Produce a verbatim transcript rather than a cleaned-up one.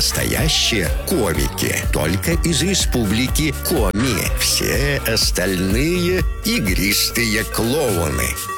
настоящие комики, только из республики Коми. Все остальные игристые клоуны.